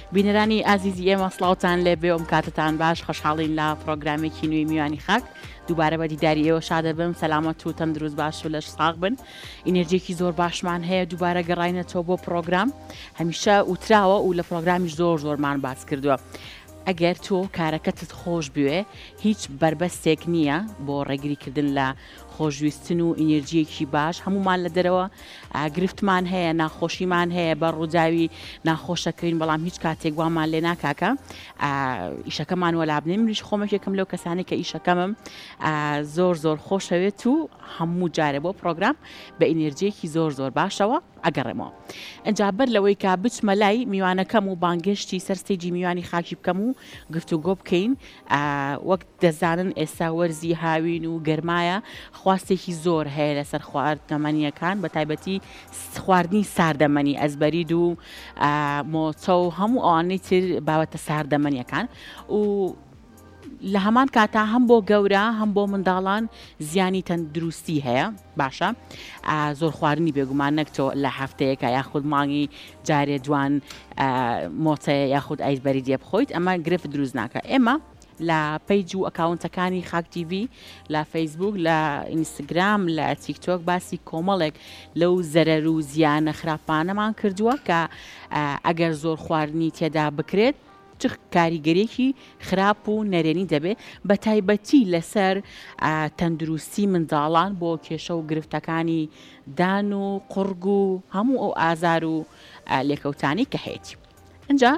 بینەرانی ئازیزی ئێمە سڵاوتان لێبێ و کاتتان باش خۆشحاڵین لە پرۆگرامێکی نوێی میوانی خاک دووبارە بە دیداری ئێوە شادە بم سەلامەت و تەندروست باش و لەش ساغ بن ئینەرژێکی زۆر باشمان هەیە دووبارە گەڕاینەتەوە بۆ پرۆگرام هەمیشە وتراوە و لە پرۆگرامیش زۆرمان باس کردووە ئەگەر تۆ کارەکەتت خۆش بوێ هیچ بربەستێک نییە بۆ ڕێگریکردن لە خۆشویستن و ئینەرژیەکی باش هەمومان لە دەرەوە گرفتمان هەیە ناخۆشیمان هەیە بە ڕووداوی ناخۆشەکەین بەڵام هیچ کاتێک وامان لێ ناکاکە ئیشەکەمان وەلابنێ منیش خۆمەکێکم لەو کەسانی کە ئیشەکەمم زۆر خۆشەوێت و هەموو جارێ بۆ پرۆگرام بە ئینەرژیەکی زۆر باشەوە ئەگەڕێمەوە ئەجا بەر لەوەی کا بچمە لای میوانەکەم و بانگشتی سەرستێجی میوانی خاکی بکەم و گفتوگۆ بکەین وەک دەزانن ئێستا وەرزی هاوین و گەرمایە خواستێکی زۆر هەیە لەسەر خواردەمەنیەکان بە تایبەتی خواردنی ساردەمەنی ئەزبەرید و مۆچە و هەموو ئەوانەی تر بابەتە ساردەمەنیەکان و لە هەمان کاتا هەم بۆ گەورە هەم بۆ منداڵان زیانی تەندروستی هەیە باشە زۆر خواردنی بێگومان نەکتۆ لە هەفتەیەکە یاخود مانگی جارێ جوان مۆچەیە یاخود ئایسبەری دێ بخۆیت ئەمە گرفت دروست ناکە ئێمە لە پەیج و ئەکاونتەکانی خاک تیڤی لە فەیسبوک لە ئینستاگرام لە تیکتۆک باسی کۆمەڵێک لەو زەرەر و زیانە خراپانەمان کردووە کە ئەگەر زۆر خواردنی تێدا بکرێت چ کاریگەرێکی خراپ و نەرێنی دەبێت بە تایبەتی لەسەر تەندروستی منداڵان بۆ کێشە و گرفتەکانی دان و قورگ و هەموو ئەو ئازار و لێکەوتانی کە هەیەی ئەنجا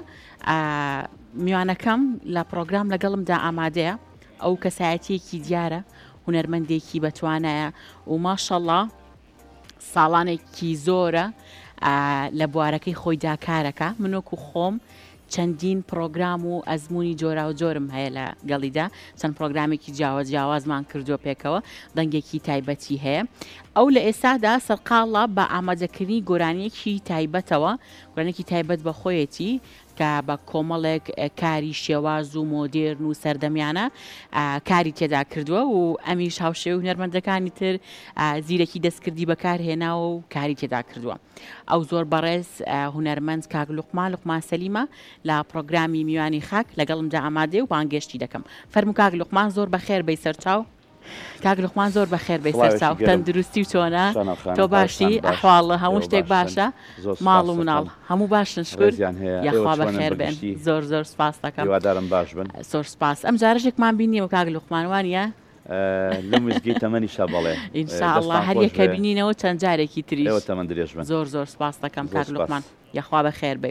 میوانەکەم لە پرۆگرام لەگەڵمدا ئامادەیە ئەو کەسایەتیەکی دیارە هونەرمەندێکی بەتوانایە و ماشەڵڵا ساڵانێکی زۆرە لە بوارەکەی خۆی داکارەکە منۆک و خۆم چەندین پرۆگرام و ئەزمموی جۆرا و جۆرم هەیە لە گەڵیدا چەند پرۆگرامێکی جیاوازمان کردووە پێکەوە دەنگێکی تایبەتی هەیە ئەو لە ئێستادا سەرقاڵە بە ئامادەکردنی گۆرانیەکی تایبەتەوە گۆرانێکی تایبەت بە خۆیەتی کە بە کۆمەڵێک کاری شێواز و مۆدێرن و سەردەمیانە کاری تێدا کردووە و ئەمیش هاوشێ و هونەرمەندەکانی تر زیرەکی دەستکردی بەکارهێناوە و کاری تێدا کردووە ئەو زۆر بەڕێز هونەرمەند کاک لوقمان سەلیمە لە پرۆگرامی میوانی خاک لەگەڵمدا ئامادەی و بانگشتی دەکەم فەرموو کاک لوقمان زۆر بەخێر بەی سەرچاو کاک لوقمان زۆر بەخێر بەی سەرچاو تەندروستی و چۆنە تۆ باشی ئەحواڵە هەموو شتێک باشە ماڵ و مناڵ هەموو باشن شکر یاخوا بەخێر بێن زۆر سپاس دەکەم هیوادارم باش بن زۆر سپاس ئەم جارەژێکمان بینیەوە کاک لوقمان وانە لە مزگی تەمەنی شەبەڵێ ئینشاءالله هەر یەکە بینینەوە چەند جارێکی تریش تەمەن درێژ بن زۆر سپاس دەکەم کاک لوقمان یاخوا بەخێر بێ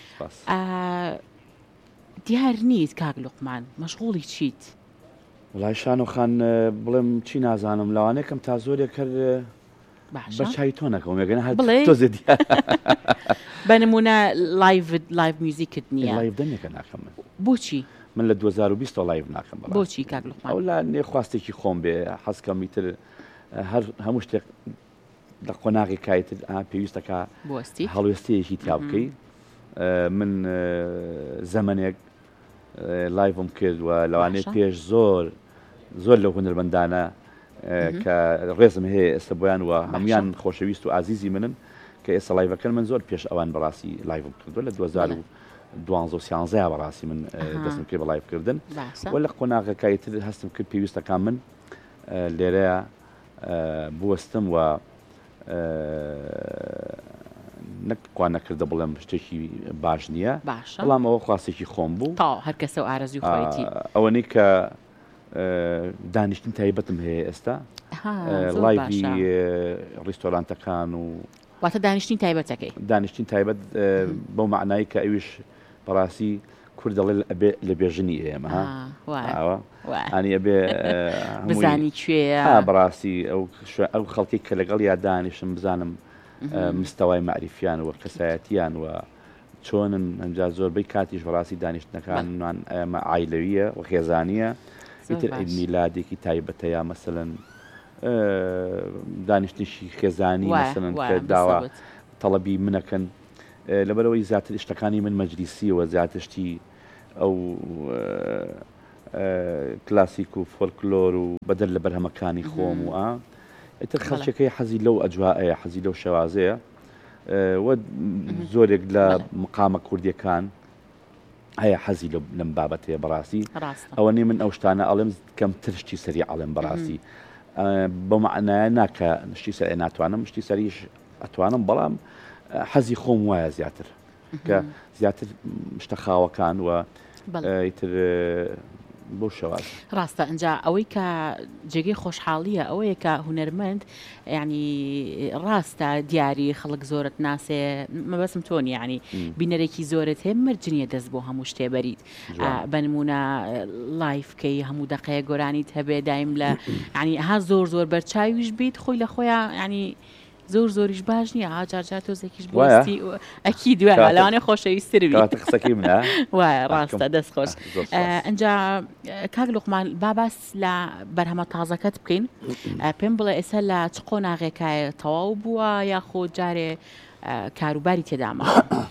دیار نیت کاک لوقمان مەشغوڵی چیت وڵای شانۆخان بڵێم چی نازانم لەوانەیەکەم تا زۆرێک کرد بە چای تۆ نەکەم ێگەنە هەر تۆ زێدی بەنمونە لایڤ میوزیکت نییە لایڤ دەمێکە ناکەم بۆچی من لە 2020 لایڤ ناکەم بۆچی کاک لوقمان ئەو لە نێخواستێکی خۆم بێ حەزکەمی تر هەر هەموو شتێک لە قۆناغی کایتر پێویستەکە هەڵوێستەیەکی تیا بکەی من زەمانێک لایڤم کردووە لەوانەیە پێش زۆر لەو هونەرمەندانە کە ڕێزم هەیە ئێستا بۆیان وە هەمویان خۆشەویست و ئازیزی منن کە ئێستا لایڤەکەن من زۆر پێش ئەوان بەڕاستی لایڤم کردووە لە 2012 بەڕاستی من دەستم کرد بە لایڤکردن وە لە قۆناغەکەی تر هەستم کرد پێویستەکان من لێرەیە بوەستم و نەکوان نەکردە بڵێم شتێکی باش نییە بەڵام ئەوە خواستێکی خۆم بوو هەر کەسە و ئارەزوی خۆیەتی ئەوەنەی کە دانیشتن تایبەتم هەیە ئێستا لایڤی ڕیستۆرانتەکان و واتە دانیشتین تایبەتەکەی دانیشتین تایبەت بەو معنایی کە ئەویش بەڕاستی کورد دەڵێ لە بێژنی ئێمە ئەنی ئەبێ بزانی کوێیە بەڕاستی ئەو خەڵکی کە لەگەڵ یا دانیشم بزانم مستەوای معریفیان و کەسایەتیان و چۆنن ئەنجا زۆربەی کاتیش بەڕاستی دانیشتنەکانمان ئەمە عایلەویە و خێزانیە ئیتر عید میلادێکی تایبەتە یا مەسەلەن دانیشتنیشی خێزانی مەسەلەن کە داوا تەڵەبی منەکەن لەبەرەوەی زیاتر شتەکانی من مەجلیسیەوە زیاترشتی ئەو کلاسیک و فۆلکلۆر و بەدەر لە بەرهەمەکانی خۆم و ئیتر خەڵکێکەکەی حەزی لەو ئەجواایە حەزی لەو شێوازەیە وە زۆرێک لە مقامە کوردیەکان هەیە حەزی لەم بابەتەیە بەڕاستی ئەوەنی من ئەو شتانە ئەڵێم کەم ترشتی سەری ئەڵێم بەڕاستی بە معنایە ناکە شتی سەری ناتوانم شتی سەریش ئەتوانم بەڵام حەزی خۆم وایە زیاتر کە زیاتر شتە خاوەکان و ئیتر بۆ شەواز ڕاستە ئەنجا ئەوەی کە جێگەی خۆشحاڵیە ئەوەیە کە هونەرمەند ینی ڕاستە دیاری خەڵک زۆرت ناسێ مەبەسم تۆنی ینی بینەرێکی زۆرت هەیە مەرجنیە دەست بۆ هەموو شتێ بەریت بەنمونە لایفکەی هەموو دەقەیە گۆرانیت هەبێ دایم لە ینی ها زۆر بەرچاویش بیت خۆی لە خۆیان ینی زۆریش باش نییە ئاجارجار تۆزێکیش بۆستی ئەکی دوێ لەوانێ خۆشەویستتربی قسەکی منە وایە ڕاستە دەست خۆش ئەنجا کاک لوقمان باباس لە بەرهەمە تازەکەت بکەین پێم بڵێ ئێستا لە چ قۆناغێکایە تەواو بووە یاخۆ جارێ کاروباری تێدامە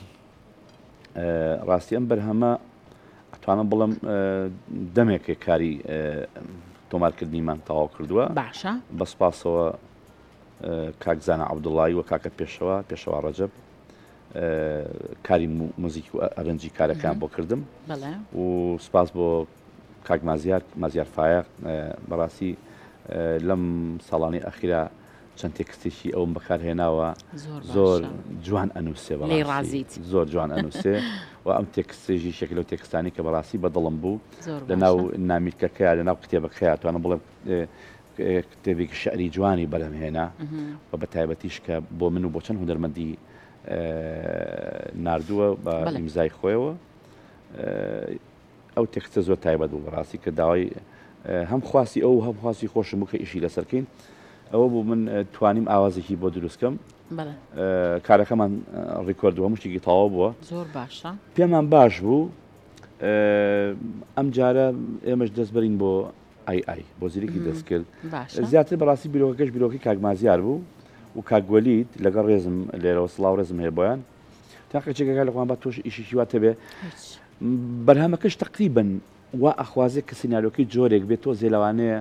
ڕاستی ئەم بەرهەمە ئەتوانم بڵم دەمێکێک کاری تۆمارکردنیمان تەواو کردووە باشە بەسپاسەوە کاکزانە عەبدوڵڵایی و کاکە پێشەوا ڕەجەب کاری موزیک و ئەرەنجی کارەکان بۆ کردم و سپاس بۆ کاک مازیار فایق بەڕاستی لەم ساڵانی ئەخیرا چەند تێکستێکی ئەوم بەکارهێناوە زۆر جوان ئەنووسێ زۆر جوان ئەنووسێ و ئەم تێکستێژی شەکل و تێکستانی کە بەڕاستی بەدڵم بوو لەناو نامیرکەکەیە لەناو کتێبەکەیە توانم بڵێم کتێبێکی شعری جوانی بەرهەمهێنا و بە تایبەتیش کە بۆ من و بۆ چەند هونەرمەندی ناردووە بە ئیمزای خۆیەوە ئەو تێکستە زۆر تایبەت بوو بەڕاستی کە داوای هەم خواستی ئەو هەم خواستی خۆشم بوو کە ئیشی لەسەرکەین ئەوە بوو من توانیم ئاوازێکی بۆ دروستکەم کارەکەمان ڕیکۆردووە هەموو شتێکی تەواو بووە زۆر باشە پێمان باش بوو ئەم جارە ئێمەش دەستبەرین بۆ بۆ زیرێکی دەستکرد زیاتر بەڕاستی بیرۆکەکەش بیرۆکی کاکمازیار بوو و کاکگوەلیت لەگەڵ ڕێزم لێرەوە سڵاو ڕێزم هەیە بۆیان تاقە چێکەکە لەخوان بە تۆش ئیشیشی واتە بێ بەرهەمەکەش تەقریبەن وا ئەخوازێک کە سیناریۆکەی جۆرێک بێت تۆ زێلەوانەیە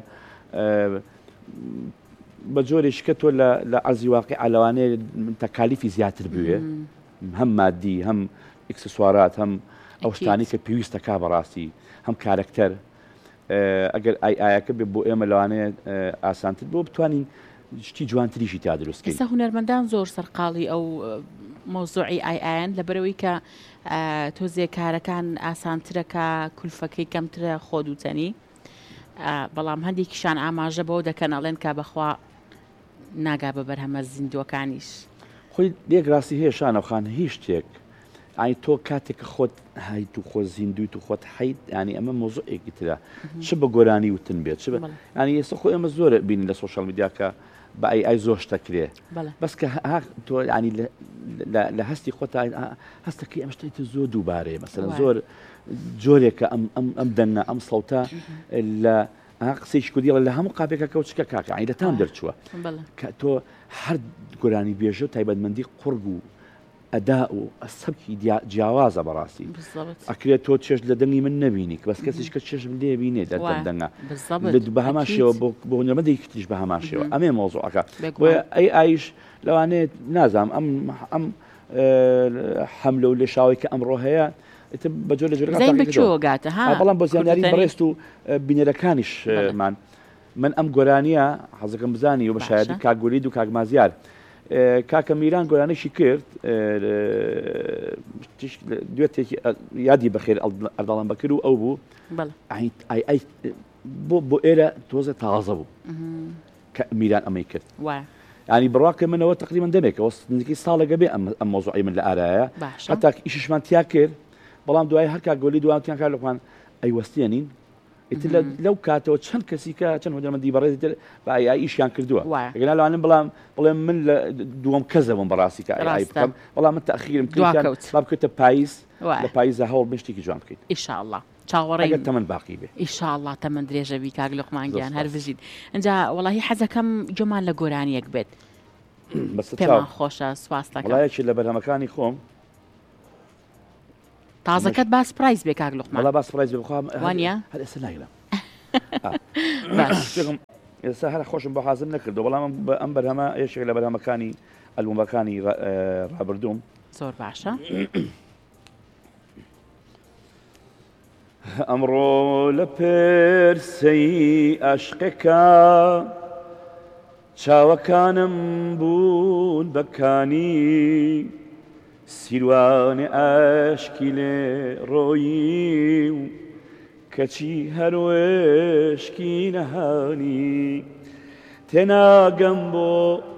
بە جۆرێک کە تۆ لە عەرزی واقعی لەوانەیە تەکالیفی زیاتر بوێ هەم مادی هەم ئەکسسوارات هەم ئەو شتانی کە پێویستە کا بەڕاستی هەم کارکتەر ئەگەر ئایەکە بێ بۆ ئێمە لەوانەیە ئاسانتر بۆ بتوانین شتی جوانتریشی تا دروستکەین ئێستا هونەرمەندان زۆر سەرقاڵی ئەو مۆزوعی ئایان لەبەرەوەی کە تۆزێ کارەکان ئاسانترەکە کولفەکەی کەمترە خۆدوتەنی بەڵام هەندێکیشان ئاماژە بەوە دەکەن ئەڵێن کا بەخوا ناگا بە بەرهەمە زیندوەکانیش خۆی لێک ڕاستی هەیە شانەوخان هیچ شتێک ئای تۆ کاتێککە خۆت هایت و خۆ زیندویت و خۆت حیت ینی ئەمە مۆزوعێکی ترە چ بە گۆرانی وتن بێت چ ینی ئێستا خۆ ئێمە زۆر بینین لە سۆشال میدیاکە بە ئای زۆر شتەکرێ بەس کە تۆ ینی لە هەستی خۆت هەستەکەی ئەم شتێتە زۆر دووبارەیە مەسەلەن زۆر جۆرێکە ئەم دەنگە ئەم سەوتە لە قسەی کوردی لە هەموو قاپێکە کەوچکە کاکە عین لە تام دەرچووە کە تۆ هەر گۆرانی بێژە و تایبەتمەندی قورگ و ئەدا و سەبکی جیاوازە بەڕاستی ئەکرێت تۆ چێش لە دەنگی من نبینی بەس کەسیش کە چێشم لێ بینێت دەنگە بە هەماشەوە بۆ هونەرمەندی کتیش بە هەماشەوە ئەمێ مۆزوعەکە ئەی ئایش لەوانێت نازام ئەم حەملە و لێشاوی کە ئەمڕۆ هەیە بە جۆر لە جۆرگاتە بەڵام بۆ زیانیاری بەڕێست و بینەرەکانیشمان من ئەم گۆرانیە حەزەکەم بزانی و بە شایەتی کاکگولید و کاکمازیار کاکە میران گۆرانێکی کرد دوێتێکی یادی بەخێر ئەرداڵان بەکرد و ئەو بوو بۆ ئێرە تۆزە تازە بوو کە میران ئەمەی کرد ینی بڕواکە منەوە تقریبا دەمێکەوە نزیکی ساڵێکە بێ ئەم مۆزوعی من لە ئارایە هەتا ئیششمان تیا کرد بەڵام دوای هەر کاکگۆلی دواتیان کار لەخوان ئەیوەستێنین لەو کاتەوە چەند کەسی کە چەند هونەرمەندی بەڕێز بە ئیشیان کردووە ئەگەر لەوانم بڵێم من لە دووەم کەسەوەم بەڕاستی کە بکەم بەڵام من تەخیرم کرد بکەوتە پاییز لە پاییزە هەوڵ بشتێکی جوان بکەیت ئینشاءالله چاوەڕێی تەمەن باقی بێ ئینشاءالله تەمەن درێژەبی کاک لوقمانگیان هەر بژیت ئەنجا وەڵاهی حەزەکەم جۆمان لە گۆرانیەک بێت پێمان خۆشە سواس دەکەم وڵایەکی لە بەرهەمەکانی خۆم تازەکەت باس پرایز بێ کاک لوقمان باس پرایز بخوام وانە هەر ئێستا ناگرم ئێستا هەر خۆشم بە حازم نەکردو بەڵام ئەم بەرهەمە یەکێک لە بەرهەمەکانی ئەلبومەکانی ڕابردووم زۆر باشە ئەمڕۆ لە پرسەی عاشقێکە چاوەکانم بوون بەکانی سیروانی ئاشکی لێ ڕۆیی و کەچی هەروێشکی نەهانی تێناگەم بۆ